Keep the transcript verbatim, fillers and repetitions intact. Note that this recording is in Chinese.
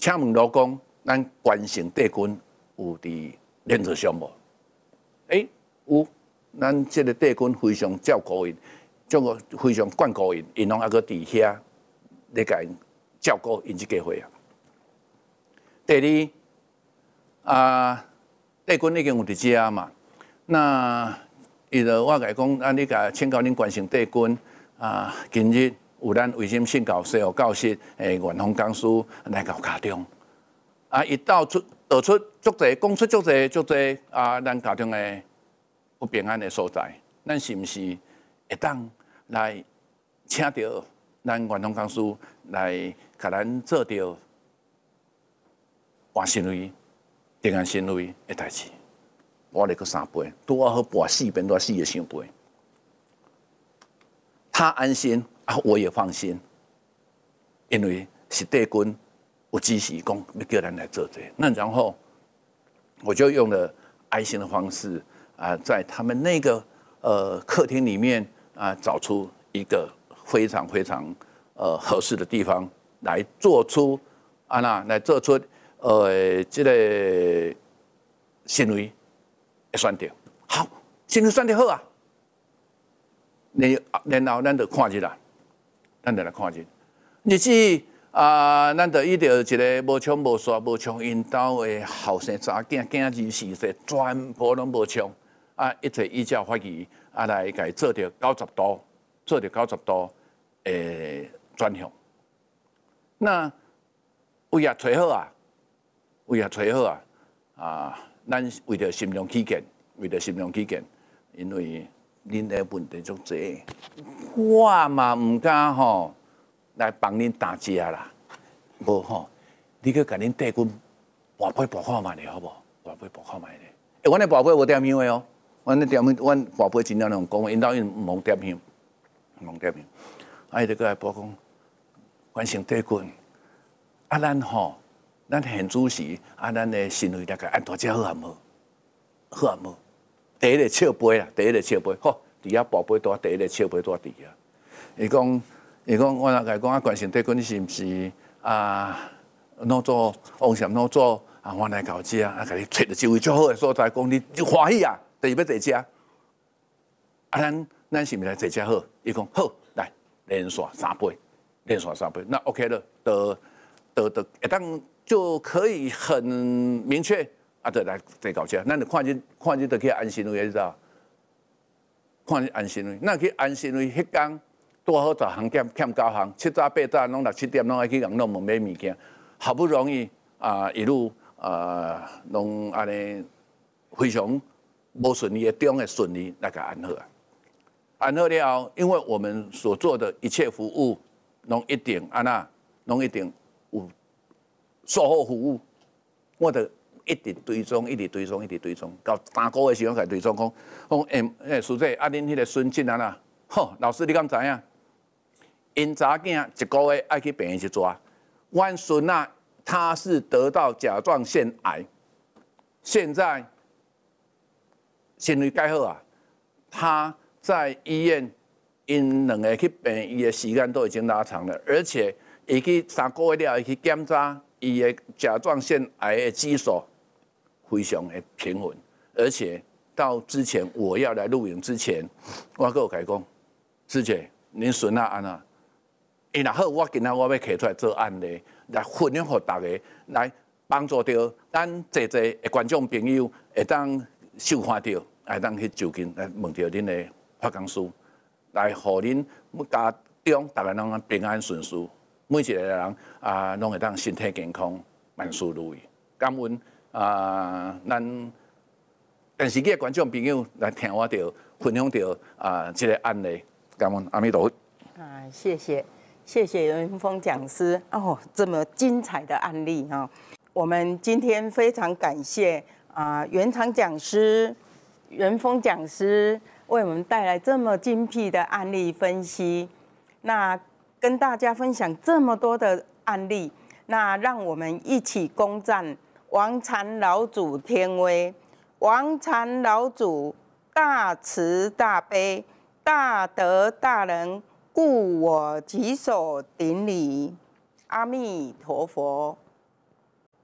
请问老公，咱关圣帝君有伫连座上无？诶、欸，有，咱这个帝君非常照顾因，照顾非常眷顾因，因拢还阁伫遐咧甲因照顾因即家伙啊。第二啊，帝君已经有伫遮嘛，那伊就我甲伊讲，啊，你甲请教恁关圣帝君啊，今日有咱卫生信教师教室诶，元丰讲师来到家中，啊，伊道出道出足侪，讲出足侪足侪啊，咱家中诶不平安诶所在，咱是毋是会当来请到咱元丰讲师来甲咱做着换心位、平安心位诶代志？我来个三杯，拄我好跋四遍，拄四个想杯。他安心啊，我也放心，因为是帝君有指示讲要叫咱来做这，那然后我就用了爱心的方式啊，在他们那个呃客厅里面啊，找出一个非常非常呃合适的地方来做出啊那来做出呃这个行为。会选择好，先选择好啊。然然后咱就看日啦，咱就来看日。日子啊，咱就遇到一个无枪无刷无枪因兜的后生查囝囝儿四世，全部拢无枪啊！一切依照法律啊来甲伊做着九十度，做着九十度诶转向。那为也找好啊，为也找好啊啊！咱为着心量起见，为着心量起见，因为恁的问题足侪，我嘛唔敢吼来帮恁打架啦。无吼，你去甲恁帝君跋杯跋看卖咧，好无？跋杯跋看卖咧。诶，阮的跋杯无点香的哦，阮的点香，阮跋杯真正拢讲，因兜因唔通点香，唔通点香。啊，伊就过来报讲，关圣帝君，啊，咱吼。咱现主时啊，咱的行为大概安大只好啊无？好啊无？第一个笑杯啦，第一个笑杯，好，伫遐宝贝多，第一个笑杯多伫遐。伊讲，伊讲，我来讲啊，关圣帝君你是毋是啊？孬做往上孬做啊？我来搞遮啊，甲你找到一位最好的所在，讲你就欢喜啊，第二要坐遮。啊，咱咱是毋是来坐遮好？伊讲好，来连续三杯，连续三杯，那 OK 了，得得得，会当。就可以很明确啊，就来坐到遮，咱就看日看日就去安心位，你知道？看日安心位，咱去安心位迄天多好十项欠欠九项，七早八早拢六七点拢爱去人弄问买物件，好不容易啊一路啊拢安尼非常无顺利的中的顺利来甲安好啊，安好了后，因为我们所做的一切服务，拢一定安那，拢一定有。售后服务，我就一直追踪，一直追踪，一直追踪，到三个月时阵，甲追踪讲，讲诶诶，师姐，啊，恁迄个孙进啊啦，吼，老师你敢知影？因查囝一个月爱去病院去抓，阮孙啊，他是得到甲状腺癌，现在心肺改好啊，他在医院因两个去病院的时间都已经拉长了，而且伊去三个月了，伊去检查。伊的甲状腺癌的基数非常的平稳，而且到之前我要来录影之前，我跟我讲讲，师姐，恁孙啊安啊，伊若好，我今仔我要摕出来做案例，来分享给大家，来帮助到咱侪侪的观众朋友会当受看到，会当去就近来问到恁的法工师，来互恁家中大家拢平安顺遂。每一个人啊，拢会当身体健康，万事如意。感恩啊，咱电视机的观众朋友来听我着分享着啊，这个案例。感恩阿弥陀佛。 啊，谢谢谢谢元丰讲师哦，这么精彩的案例哈、哦。我们今天非常感谢啊，元常讲师、元丰讲师为我们带来这么精辟的案例分析。那跟大家分享这么多的案例，那让我们一起恭赞王禅老祖天威。王禅老祖大慈大悲，大德大人，故我举手顶礼。阿弥陀佛。